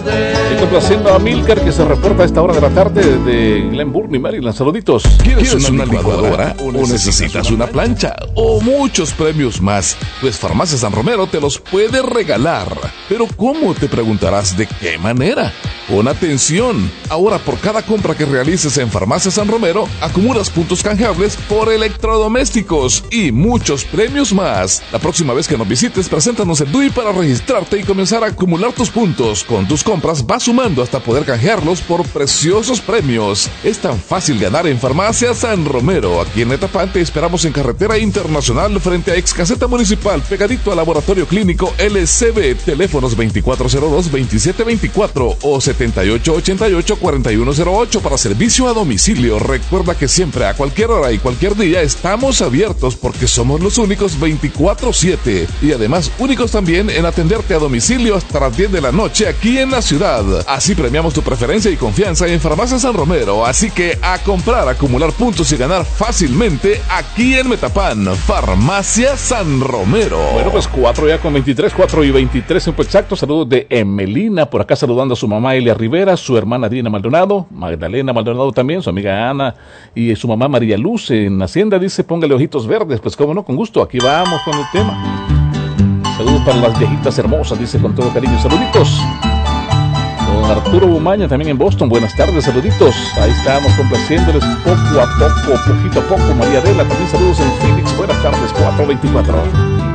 Y complaciendo a Milcar, que se reporta a esta hora de la tarde de Glen Burnie, Maryland. Saluditos. ¿Quieres una licuadora o necesitas una plancha o muchos premios más? Pues Farmacia San Romero te los puede regalar. Pero ¿cómo? Te preguntarás, ¿de qué manera? Pon atención. Ahora, por cada compra que realices en Farmacia San Romero, acumulas puntos canjeables por electrodomésticos y muchos premios más. La próxima vez que nos visites, preséntanos el DUI para registrarte y comenzar a acumular tus puntos. Con tus compras vas sumando hasta poder canjearlos por preciosos premios. Es tan fácil ganar en Farmacia San Romero. Aquí en Netapán te esperamos en Carretera Internacional frente a Ex Caseta Municipal, pegadito al Laboratorio Clínico LCB. Teléfonos 2402-2724 o 7888-4108 para servicio a domicilio. Recuerda que siempre, a cualquier hora y cualquier día, estamos abiertos porque somos los únicos 24/7 y además únicos también en atenderte a domicilio hasta las 10 de la noche aquí en la ciudad. Así premiamos tu preferencia y confianza en Farmacia San Romero. Así que a comprar, acumular puntos y ganar fácilmente aquí en Metapán. Farmacia San Romero. Bueno, pues 4:23 tiempo exacto. Saludos de Emelina, por acá saludando a su mamá Elia Rivera, su hermana Dina Maldonado, Magdalena Maldonado también, su amiga Ana y su mamá María Luz en Hacienda. Dice, póngale ojitos verdes. Pues cómo no, con gusto, aquí vamos con el tema. Saludos para las viejitas hermosas, dice con todo cariño. Saluditos. Don Arturo Bumaña también en Boston. Buenas tardes, saluditos. Ahí estamos complaciéndoles poco a poco, poquito a poco. María Adela también saludos en Phoenix. Buenas tardes, 4:24.